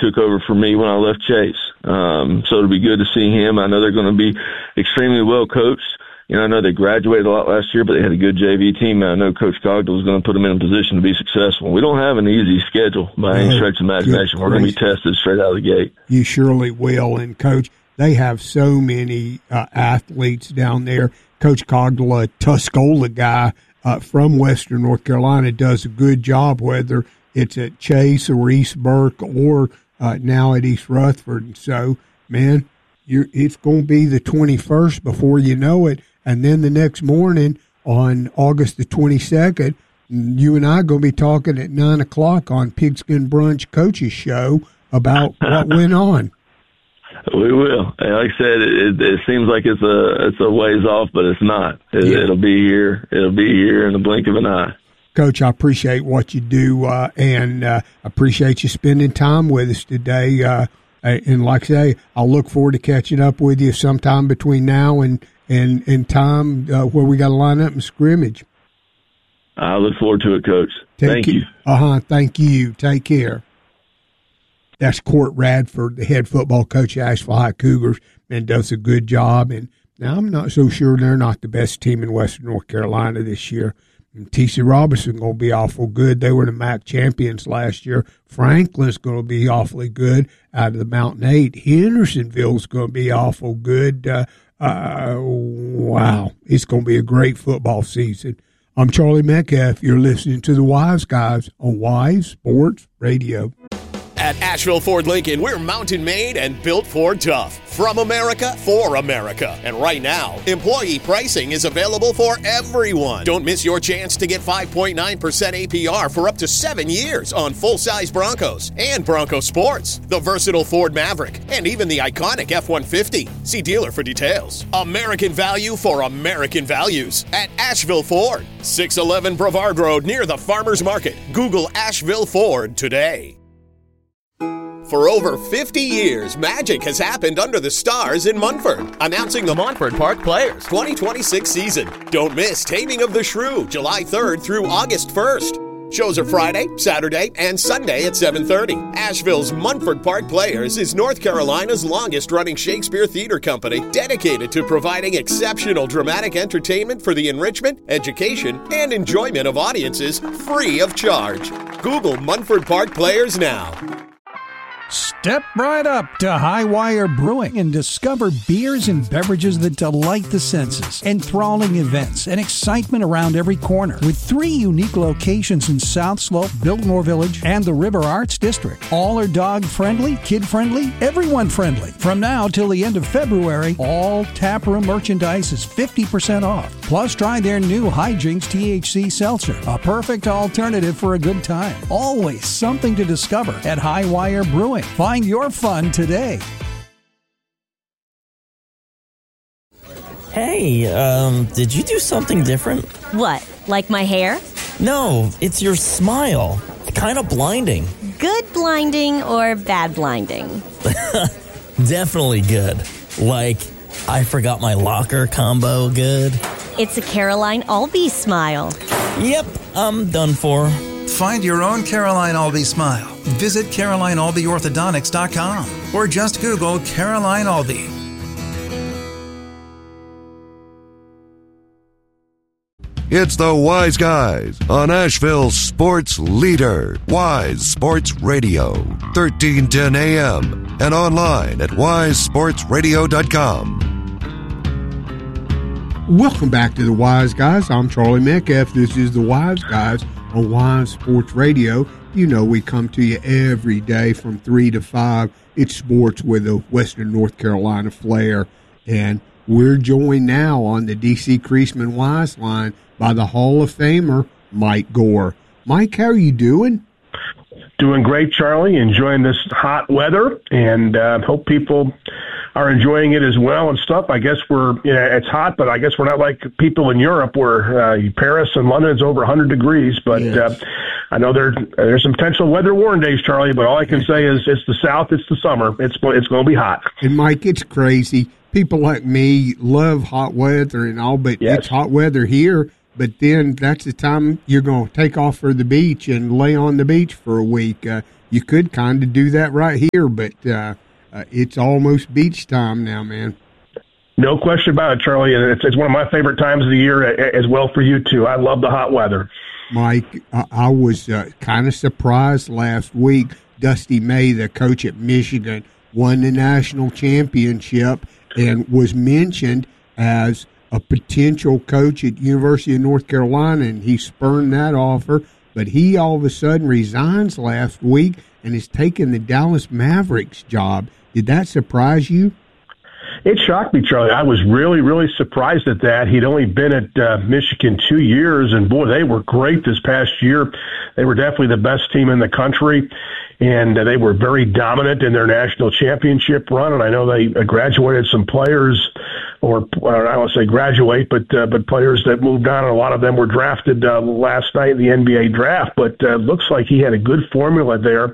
took over for me when I left Chase. So it'll be good to see him. I know they're going to be extremely well coached. I know they graduated a lot last year, but they had a good JV team, and I know Coach Cogdell is going to put them in a position to be successful. We don't have an easy schedule by any stretch of imagination. We're going to be tested straight out of the gate. You surely will. And, Coach, they have so many athletes down there. Coach Cogdell, a Tuscola guy from Western North Carolina, does a good job, whether it's at Chase or East Burke or now at East Rutherford. And so, man, it's going to be the 21st before you know it. And then the next morning on August the 22nd, you and I are going to be talking at 9 o'clock on Pigskin Brunch Coach's Show about what went on. We will. Like I said, it seems like it's a ways off, but it's not. It'll be here. It'll be here in the blink of an eye. Coach, I appreciate what you do, and appreciate you spending time with us today. And like I say, I'll look forward to catching up with you sometime between now and time where we got to line up and scrimmage. I look forward to it, Coach. Thank you. Thank you. Take care. That's Court Radford, the head football coach of Asheville High Cougars, and does a good job. And now I'm not so sure they're not the best team in Western North Carolina this year. T.C. Robinson going to be awful good. They were the MAC champions last year. Franklin's going to be awfully good out of the Mountain 8. Hendersonville's going to be awful good. Wow. It's going to be a great football season. I'm Charlie Metcalf. You're listening to the Wise Guys on Wise Sports Radio. At Asheville Ford Lincoln, we're mountain-made and built Ford tough. From America, for America. And right now, employee pricing is available for everyone. Don't miss your chance to get 5.9% APR for up to 7 years on full-size Broncos and Bronco Sports, the versatile Ford Maverick, and even the iconic F-150. See dealer for details. American value for American values at Asheville Ford. 611 Brevard Road near the Farmers Market. Google Asheville Ford today. For over 50 years, magic has happened under the stars in Munford. Announcing the Montford Park Players 2026 season. Don't miss Taming of the Shrew, July 3rd through August 1st. Shows are Friday, Saturday, and Sunday at 7:30. Asheville's Munford Park Players is North Carolina's longest-running Shakespeare theater company, dedicated to providing exceptional dramatic entertainment for the enrichment, education, and enjoyment of audiences free of charge. Google Munford Park Players now. Step right up to Highwire Brewing and discover beers and beverages that delight the senses, enthralling events, and excitement around every corner. With 3 unique locations in South Slope, Biltmore Village, and the River Arts District. All are dog-friendly, kid-friendly, everyone-friendly. From now till the end of February, all taproom merchandise is 50% off. Plus, try their new Hijinks THC Seltzer, a perfect alternative for a good time. Always something to discover at Highwire Brewing. Find your fun today. Hey, did you do something different? What, like my hair? No, it's your smile. Kind of blinding. Good blinding or bad blinding? Definitely good. Like, I forgot my locker combo good. It's a Caroline Albee smile. Yep, I'm done for. Find your own Caroline Albee smile. Visit CarolineAlbeeOrthodontics.com or just Google Caroline Albee. It's the Wise Guys on Asheville's sports leader, Wise Sports Radio, 1310 AM and online at wisesportsradio.com. Welcome back to the Wise Guys. I'm Charlie Metcalf. This is the Wise Guys on Wise Sports Radio. You know we come to you every day from 3 to 5. It's sports with a Western North Carolina flair. And we're joined now on the D.C. Creasman Wise line by the Hall of Famer, Mike Gore. Mike, how are you doing? Doing great, Charlie. Enjoying this hot weather, and hope people are enjoying it as well and stuff. I guess it's hot, but I guess we're not like people in Europe where Paris and London is over 100 degrees. But yes. I know there's some potential weather warning days, Charlie, but all I can say is it's the South, it's the summer. It's going to be hot. And, Mike, it's crazy. People like me love hot weather and all, but It's hot weather here. But then that's the time you're going to take off for the beach and lay on the beach for a week. you could kind of do that right here, but it's almost beach time now, man. No question about it, Charlie, and it's one of my favorite times of the year as well for you, too. I love the hot weather. Mike, I was kind of surprised last week. Dusty May, the coach at Michigan, won the national championship and was mentioned as a potential coach at University of North Carolina, and he spurned that offer. But he all of a sudden resigns last week and is taking the Dallas Mavericks job. Did that surprise you? It shocked me, Charlie. I was really, really surprised at that. He'd only been at Michigan 2 years, and boy, they were great this past year. They were definitely the best team in the country, and they were very dominant in their national championship run. And I know they graduated some players, or I don't want to say graduate, but players that moved on, and a lot of them were drafted last night in the NBA draft. But looks like he had a good formula there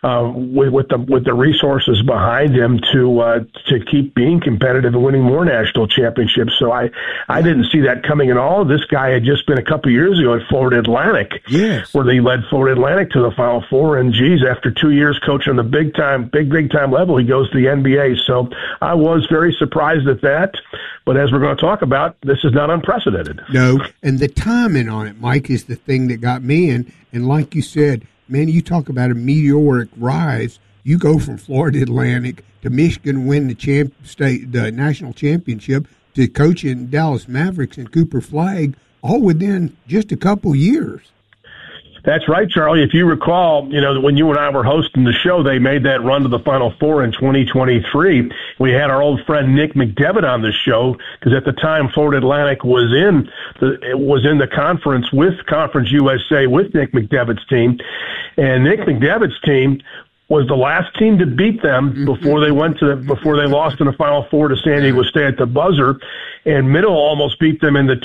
with the resources behind him to keep being competitive and winning more national championships. So I didn't see that coming at all. This guy had just been a couple of years ago at Florida Atlantic, yes, where they led Florida Atlantic to the Final Four. And geez, after 2 years coaching on the big time level, he goes to the NBA. So I was very surprised at that. But as we're going to talk about, this is not unprecedented. No, and the timing on it, Mike, is the thing that got me in. And like you said, man, you talk about a meteoric rise. You go from Florida Atlantic to Michigan, win the national championship, to coaching Dallas Mavericks and Cooper Flagg, all within just a couple years. That's right, Charlie. If you recall, when you and I were hosting the show, they made that run to the Final Four in 2023. We had our old friend Nick McDevitt on the show because at the time Florida Atlantic was in the conference with Conference USA with Nick McDevitt's team, and Nick McDevitt's team was the last team to beat them before they lost in the Final Four to San Diego State at the buzzer, and Middle almost beat them in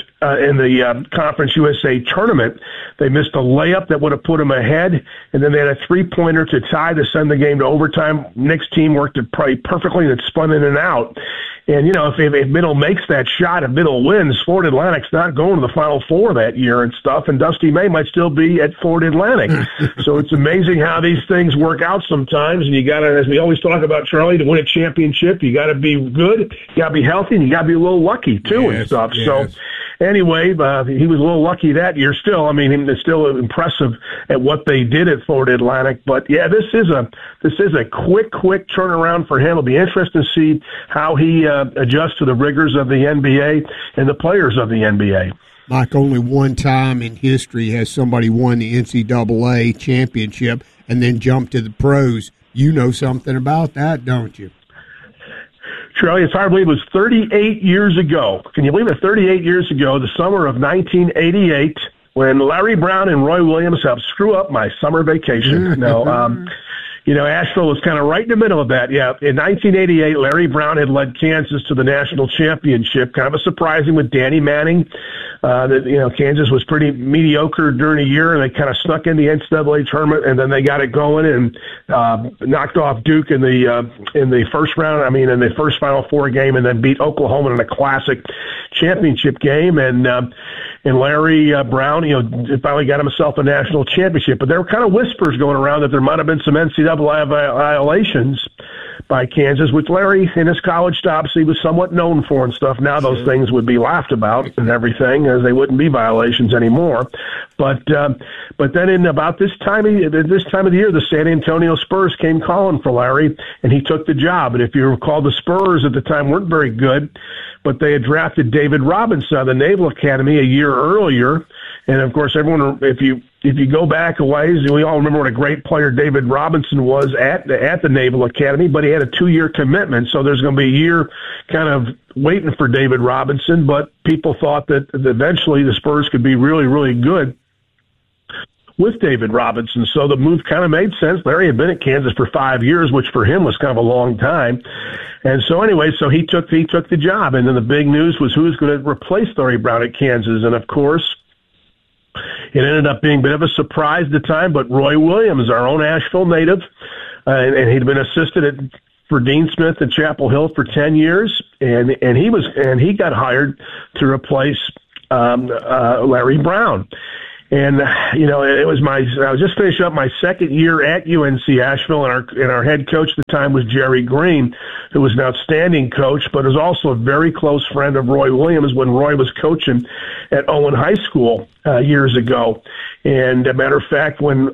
the Conference USA tournament. They missed a layup that would have put them ahead, and then they had a 3-pointer to tie to send the game to overtime. Nick's team worked it probably perfectly, and it spun in and out. And, if Middle makes that shot, if Middle wins, Florida Atlantic's not going to the Final Four that year and stuff, and Dusty May might still be at Florida Atlantic. So it's amazing how these things work out sometimes, and you got to, as we always talk about, Charlie, to win a championship, you got to be good, you got to be healthy, and you got to be a little lucky, too, and stuff. Yes. So anyway, he was a little lucky that year still. I mean, it's still impressive at what they did at Florida Atlantic. But, yeah, this is a quick turnaround for him. It'll be interesting to see how he adjust to the rigors of the NBA and the players of the NBA. Mike, only one time in history has somebody won the NCAA championship and then jumped to the pros. You know something about that, don't you? Charlie, it's hard to believe it was 38 years ago. Can you believe it? 38 years ago, the summer of 1988, when Larry Brown and Roy Williams helped screw up my summer vacation. Asheville was kind of right in the middle of that. Yeah, in 1988, Larry Brown had led Kansas to the national championship. Kind of a surprising with Danny Manning. Kansas was pretty mediocre during the year, and they kind of snuck in the NCAA tournament, and then they got it going and knocked off Duke in the first round. I mean, in the first Final Four game, and then beat Oklahoma in a classic championship game. And Larry Brown, finally got himself a national championship. But there were kind of whispers going around that there might have been some NCAA violations by Kansas, which Larry in his college stops he was somewhat known for and stuff. Now those things would be laughed about and everything, as they wouldn't be violations anymore. But then in about this time of the year, the San Antonio Spurs came calling for Larry, and he took the job. And if you recall, the Spurs at the time weren't very good, but they had drafted David Robinson of the Naval Academy a year earlier. And of course, everyone, if you go back a ways, we all remember what a great player David Robinson was at the Naval Academy, but he had a 2-year commitment. So there's going to be a year kind of waiting for David Robinson, but people thought that eventually the Spurs could be really, really good with David Robinson. So the move kind of made sense. Larry had been at Kansas for 5 years, which for him was kind of a long time. And so anyway, so he took the job. And then the big news was who was going to replace Larry Brown at Kansas. And of course, it ended up being a bit of a surprise at the time, but Roy Williams, our own Asheville native, and he'd been assistant for Dean Smith at Chapel Hill for 10 years, and he got hired to replace Larry Brown. And, I was just finishing up my second year at UNC Asheville, and our head coach at the time was Jerry Green, who was an outstanding coach, but was also a very close friend of Roy Williams when Roy was coaching at Owen High School years ago. And a matter of fact, when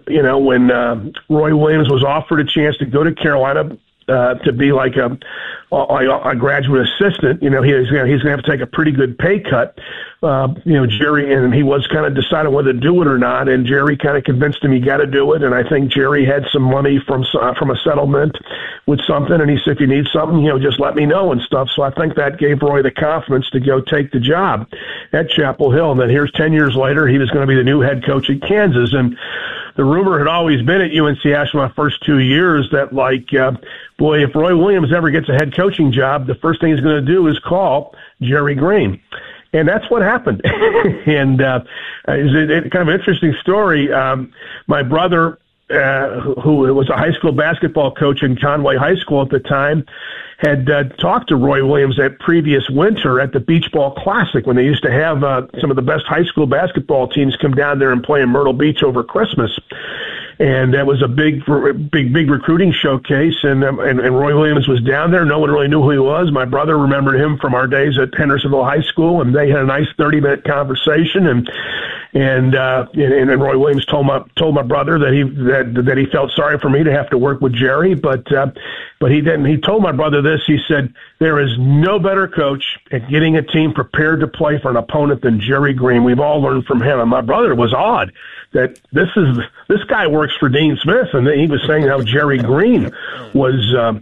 Roy Williams was offered a chance to go to Carolina to be like a graduate assistant, he's going to have to take a pretty good pay cut. Jerry, and he was kind of deciding whether to do it or not, and Jerry kind of convinced him he got to do it. And I think Jerry had some money from a settlement with something, and he said, if you need something, just let me know and stuff. So I think that gave Roy the confidence to go take the job at Chapel Hill. And then here's 10 years later, he was going to be the new head coach at Kansas. And the rumor had always been at UNC Asheville my first 2 years that, if Roy Williams ever gets a head coaching job, the first thing he's going to do is call Jerry Green. And that's what happened. And it's kind of an interesting story. My brother, who was a high school basketball coach in Conway High School at the time, had talked to Roy Williams that previous winter at the Beach Ball Classic when they used to have some of the best high school basketball teams come down there and play in Myrtle Beach over Christmas. And that was a big recruiting showcase, and Roy Williams was down there. No one really knew who he was. My brother remembered him from our days at Hendersonville High School, and they had a nice 30-minute conversation. And Roy Williams told my brother that he felt sorry for me to have to work with Jerry, but he didn't. He told my brother this. He said, "There is no better coach at getting a team prepared to play for an opponent than Jerry Green. We've all learned from him." And my brother was awed that this guy works for Dean Smith, and he was saying how Jerry Green was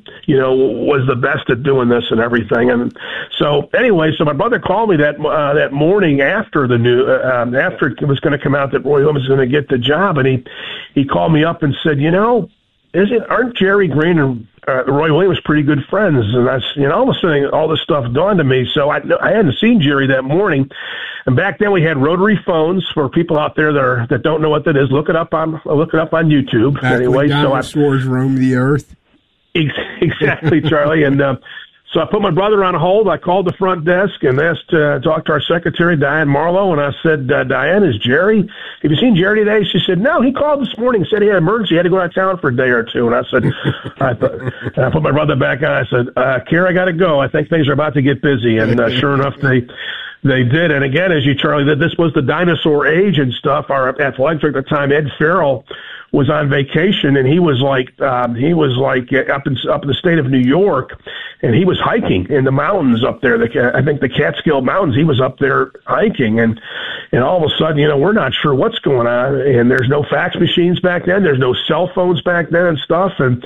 the best at doing this and everything. And so anyway, so my brother called me that morning after after it was going to come out that Roy Williams was going to get the job, and he called me up and said, aren't Jerry Green and Roy Williams pretty good friends? And all of a sudden, all this stuff dawned to me. So I hadn't seen Jerry that morning. And back then we had rotary phones for people out there that don't know what that is. Look it up on YouTube. Back anyway, when dinosaurs roamed the earth. Exactly, Charlie. And so I put my brother on hold. I called the front desk and asked to talk to our secretary, Diane Marlowe, and I said, Diane, have you seen Jerry today? She said, no, he called this morning, said he had an emergency, he had to go out of town for a day or two. And I said, I put my brother back on. I said, Kara, I got to go. I think things are about to get busy. And sure enough, they did. And again, as you, Charlie, this was the dinosaur age and stuff. Our athletic director at the time, Ed Farrell, was on vacation, and he was like up in the state of New York, and he was hiking in the mountains up there. I think the Catskill Mountains. He was up there hiking, and all of a sudden, we're not sure what's going on, and there's no fax machines back then. There's no cell phones back then and stuff, and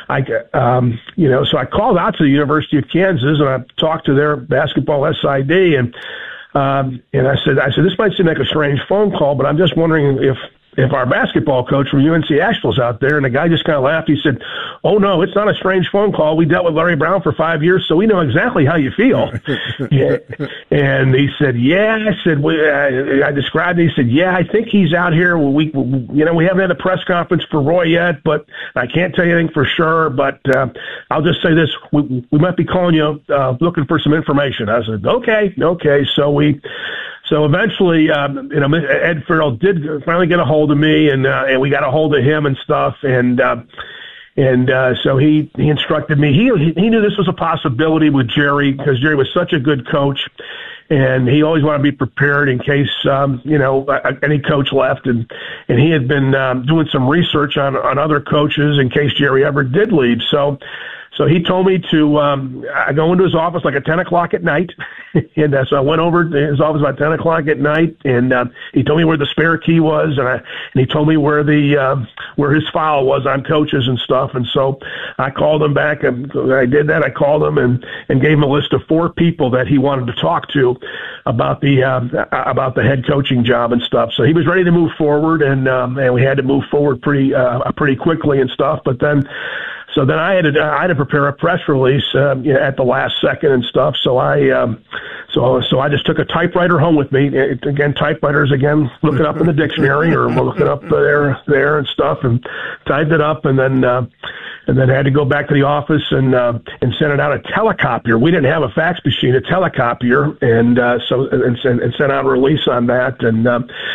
so I called out to the University of Kansas, and I talked to their basketball SID, and I said, this might seem like a strange phone call, but I'm just wondering if our basketball coach from UNC Asheville's out there. And the guy just kind of laughed. He said, "Oh, no, it's not a strange phone call. We dealt with Larry Brown for 5 years, so we know exactly how you feel." Yeah. And he said, "Yeah." I said, I described it. He said, "Yeah, I think he's out here. We haven't had a press conference for Roy yet, but I can't tell you anything for sure. But I'll just say this: we might be calling you looking for some information." I said, "Okay." So eventually, Ed Farrell did finally get a hold of me, and we got a hold of him and stuff, and so he instructed me. He knew this was a possibility with Jerry because Jerry was such a good coach, and he always wanted to be prepared in case any coach left, and he had been doing some research on other coaches in case Jerry ever did leave. So he told me to I go into his office like at 10 o'clock at night, and so I went over to his office about 10 o'clock at night, and he told me where the spare key was, and he told me where his file was on coaches and stuff, and so I called him back, and I did that. I called him and gave him a list of 4 people that he wanted to talk to about the head coaching job and stuff. So he was ready to move forward, and we had to move forward pretty quickly and stuff, but then. So then I had to prepare a press release at the last second and stuff. So I just took a typewriter home with me. Again, typewriters again. Look it up in the dictionary or look it up there and stuff, and typed it up, and then had to go back to the office and send it out a telecopier. We didn't have a fax machine, a telecopier, and sent out a release on that.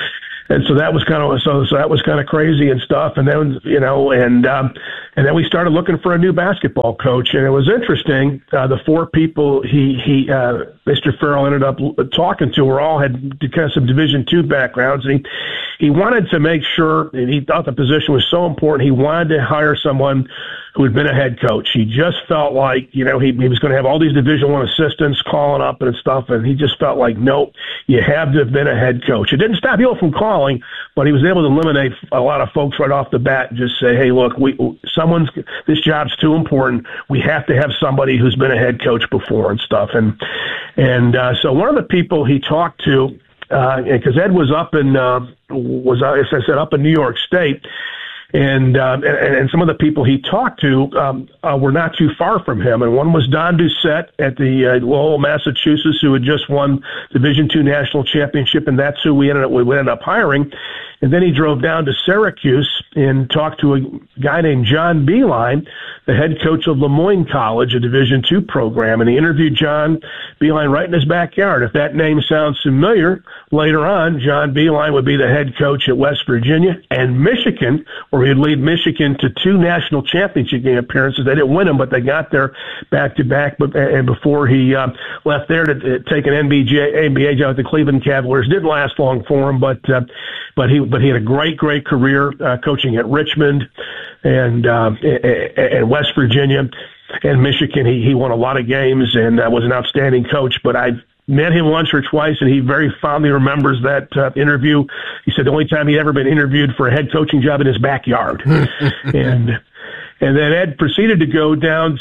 And so that was kind of crazy and stuff. And then, and then we started looking for a new basketball coach. And it was interesting. The four people Mr. Farrell ended up talking to were all had kind of some Division II backgrounds. And he wanted to make sure, and he thought the position was so important, he wanted to hire someone who had been a head coach. He just felt like, he was going to have all these Division I assistants calling up and stuff, and he just felt like, nope, you have to have been a head coach. It didn't stop people from calling, but he was able to eliminate a lot of folks right off the bat and just say, hey, look, this job's too important. We have to have somebody who's been a head coach before and stuff. And so one of the people he talked to, because Ed was up in, as I said, up in New York State, and some of the people he talked to were not too far from him. And one was Don Doucette at the Lowell, Massachusetts, who had just won Division II national championship, and that's who we ended up hiring. And then he drove down to Syracuse and talked to a guy named John Beilein, the head coach of Lemoyne College, a Division II program. And he interviewed John Beilein right in his backyard. If that name sounds familiar, later on, John Beilein would be the head coach at West Virginia and Michigan, where he'd lead Michigan to 2 national championship game appearances. They didn't win them, but they got there back-to-back. And before he left there to take an NBA job with the Cleveland Cavaliers, didn't last long for him, but he had a great career coaching at Richmond and West Virginia and Michigan. He won a lot of games and was an outstanding coach. But I've met him once or twice, and he very fondly remembers that interview. He said the only time he'd ever been interviewed for a head coaching job in his backyard. And then Ed proceeded to go down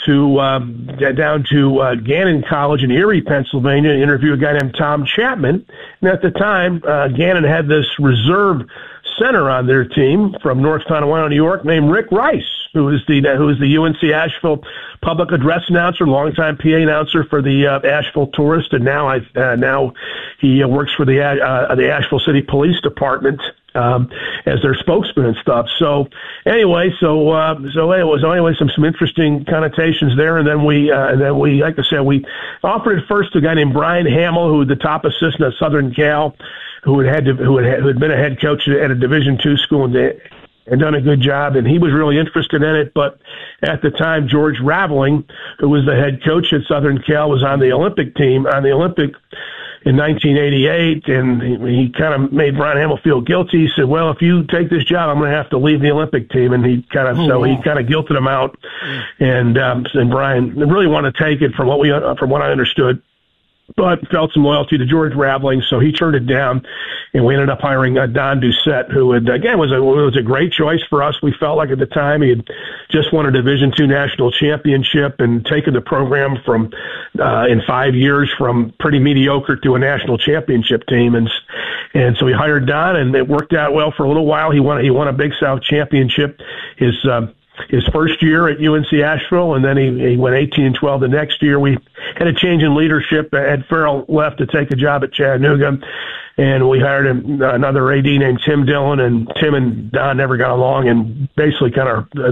to Gannon College in Erie, Pennsylvania, and interview a guy named Tom Chapman. And at the time, Gannon had this reserve center on their team from North Tonawanda, New York, named Rick Rice, who is the UNC Asheville public address announcer, longtime PA announcer for the Asheville Tourist, and now he works for the Asheville City Police Department as their spokesman and stuff. So anyway, it was some interesting connotations there, and then we like I said, we offered it first to a guy named Brian Hamill, who was the top assistant at Southern Cal, who had been a head coach at a Division II school and done a good job, and he was really interested in it. But at the time, George Raveling, who was the head coach at Southern Cal, was on the Olympic team, in 1988, and he kind of made Brian Hamill feel guilty. He said, well, if you take this job, I'm going to have to leave the Olympic team. And he kind of guilted him out. And Brian really wanted to take it from what I understood, but felt some loyalty to George Raveling, so he turned it down, and we ended up hiring Don Doucette, who again was a great choice for us. We felt like at the time he had just won a Division II national championship and taken the program from in 5 years from pretty mediocre to a national championship team, and so we hired Don, and it worked out well for a little while. He won a Big South championship his first year at UNC Asheville, and then he went 18-12 the next year. We had a change in leadership. Ed Farrell left to take a job at Chattanooga, and we hired another AD named Tim Dillon, and Tim and Don never got along, and basically kind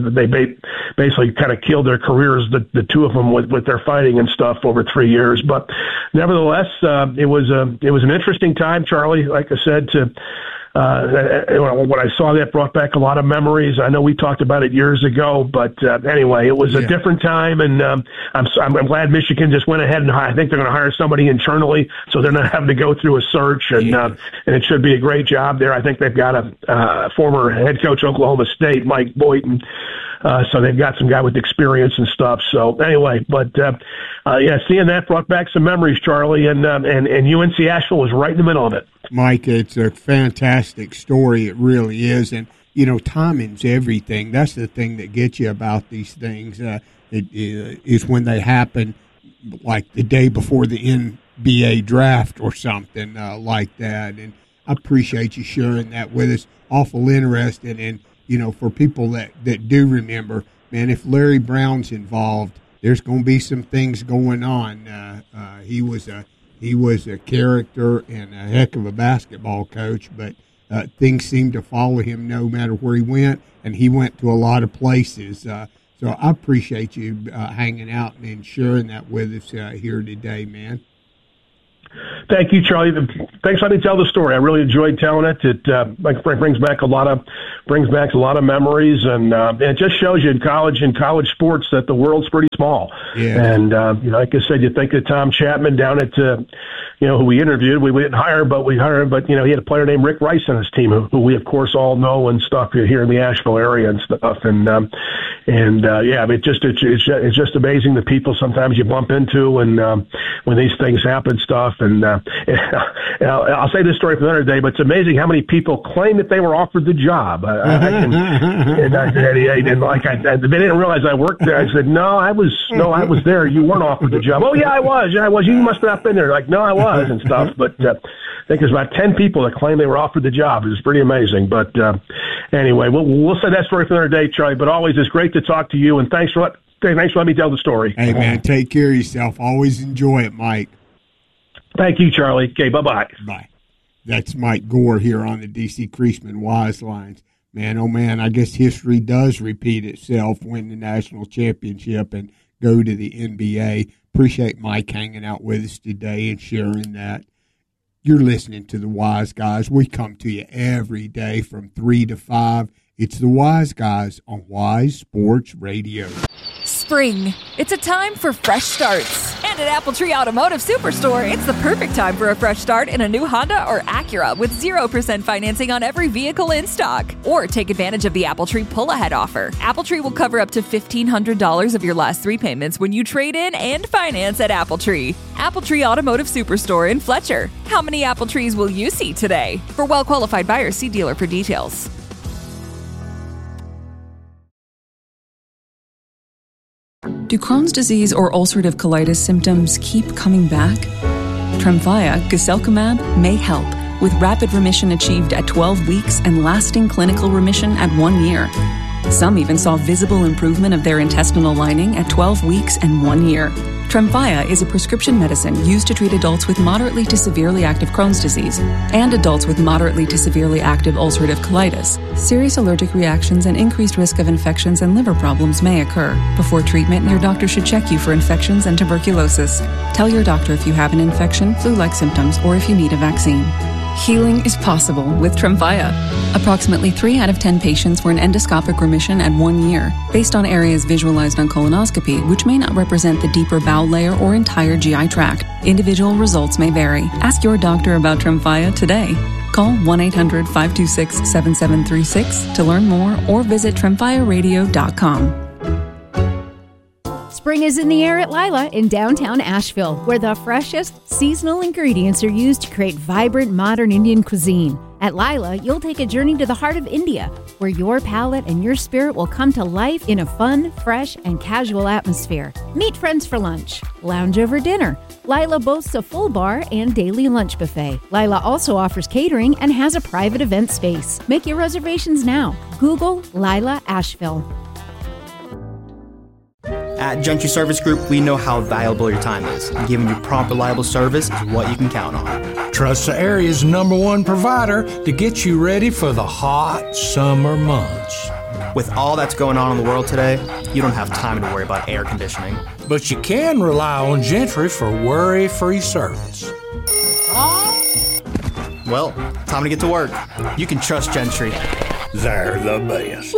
of killed their careers, the two of them, with their fighting and stuff over 3 years. But nevertheless, it was an interesting time, Charlie. Like I said, when I saw that, brought back a lot of memories. I know we talked about it years ago, but anyway, it was a different time, and I'm glad Michigan just went ahead and I think they're going to hire somebody internally, so they're not having to go through a search, and it should be a great job there. I think they've got a former head coach of Oklahoma State, Mike Boynton. So they've got some guy with experience and stuff. So anyway, but seeing that brought back some memories, Charlie, and UNC Asheville was right in the middle of it. Mike, it's a fantastic story. It really is, and timing's everything. That's the thing that gets you about these things. It is when they happen, like the day before the NBA draft or something like that. And I appreciate you sharing that with us. Awful interested in. For people that do remember, man, if Larry Brown's involved, there's going to be some things going on. He was a character and a heck of a basketball coach, but things seemed to follow him no matter where he went, and he went to a lot of places. So I appreciate you hanging out and sharing that with us here today, man. Thank you, Charlie. thanks for letting me tell the story. I really enjoyed telling it. It brings back a lot of memories, and it just shows you in college sports that the world's pretty small. Yeah. And like I said, you think of Tom Chapman down at who we interviewed. We didn't hire, but he had a player named Rick Rice on his team, who we of course all know and stuff here in the Asheville area and stuff. It's just amazing the people sometimes you bump into when these things happen stuff. And I'll say this story for another day, but it's amazing how many people claim that they were offered the job. They didn't realize I worked there. I said, no, I was there. You weren't offered the job. Oh yeah, I was. You must have not been there. Like, no, I was and stuff. But I think there's about 10 people that claim they were offered the job. It's pretty amazing. But anyway, we'll say that story for another day, Charlie. But always, it's great to talk to you, and thanks for letting me tell the story. Hey, man, take care of yourself. Always enjoy it, Mike. Thank you, Charlie. Okay, bye-bye. Bye. That's Mike Gore here on the D.C. Creasman Wise Lines. Man, oh, man, I guess history does repeat itself, win the national championship and go to the NBA. Appreciate Mike hanging out with us today and sharing that. You're listening to the Wise Guys. We come to you every day from 3 to 5. It's the Wise Guys on Wise Sports Radio. Spring. It's a time for fresh starts. And at Apple Tree Automotive Superstore, it's the perfect time for a fresh start in a new Honda or Acura with 0% financing on every vehicle in stock. Or take advantage of the Apple Tree pull-ahead offer. Apple Tree will cover up to $1,500 of your last 3 payments when you trade in and finance at Apple Tree. Apple Tree Automotive Superstore in Fletcher. How many Apple Trees will you see today? For well-qualified buyers, see dealer for details. Do Crohn's disease or ulcerative colitis symptoms keep coming back? Tremfya, guselkumab, may help, with rapid remission achieved at 12 weeks and lasting clinical remission at 1 year. Some even saw visible improvement of their intestinal lining at 12 weeks and 1 year. Tremfya is a prescription medicine used to treat adults with moderately to severely active Crohn's disease and adults with moderately to severely active ulcerative colitis. Serious allergic reactions and increased risk of infections and liver problems may occur. Before treatment, your doctor should check you for infections and tuberculosis. Tell your doctor if you have an infection, flu-like symptoms, or if you need a vaccine. Healing is possible with Tremfya. Approximately 3 out of 10 patients were in endoscopic remission at 1 year, based on areas visualized on colonoscopy, which may not represent the deeper bowel layer or entire GI tract. Individual results may vary. Ask your doctor about Tremfya today. Call 1-800-526-7736 to learn more or visit TremfyaRadio.com. Spring is in the air at Lila in downtown Asheville, where the freshest seasonal ingredients are used to create vibrant modern Indian cuisine. At Lila, you'll take a journey to the heart of India, where your palate and your spirit will come to life in a fun, fresh, and casual atmosphere. Meet friends for lunch, lounge over dinner. Lila boasts a full bar and daily lunch buffet. Lila also offers catering and has a private event space. Make your reservations now. Google Lila Asheville. At Gentry Service Group, we know how valuable your time is. Giving you prompt, reliable service is what you can count on. Trust the area's #1 provider to get you ready for the hot summer months. With all that's going on in the world today, you don't have time to worry about air conditioning. But you can rely on Gentry for worry-free service. Well, time to get to work. You can trust Gentry. They're the best.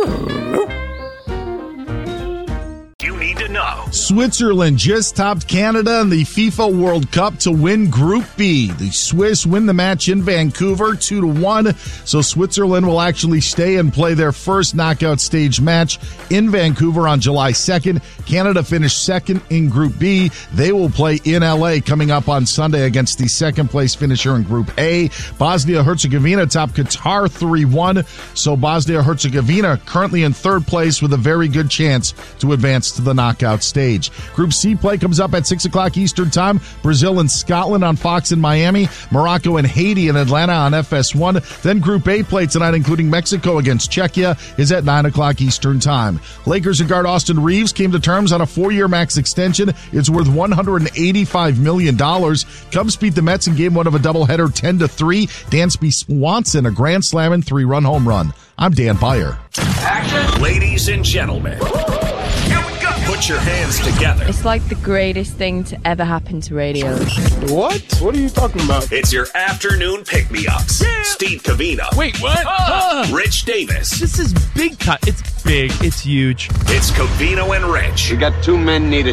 Switzerland just topped Canada in the FIFA World Cup to win Group B. The Swiss win the match in Vancouver 2-1, so Switzerland will actually stay and play their first knockout stage match in Vancouver on July 2nd. Canada finished second in Group B. They will play in LA coming up on Sunday against the second place finisher in Group A. Bosnia-Herzegovina topped Qatar 3-1, so Bosnia-Herzegovina currently in third place with a very good chance to advance to the knockout stage. Group C play comes up at 6 o'clock Eastern Time. Brazil and Scotland on Fox in Miami. Morocco and Haiti in Atlanta on FS1. Then Group A play tonight, including Mexico against Czechia, is at 9 o'clock Eastern Time. Lakers and guard Austin Reeves came to terms on a 4-year max extension. It's worth $185 million. Cubs beat the Mets in Game 1 of a doubleheader 10-3. Dansby Swanson, a grand slam and 3-run home run. I'm Dan Beyer. Action. Ladies and gentlemen, here we go. Put your hands together. It's like the greatest thing to ever happen to radio. What? What are you talking about? It's your afternoon pick-me-ups. Yeah. Steve Covino. Wait, what? Rich Davis. This is big cut. It's big. It's huge. It's Covino and Rich. We got two men needed.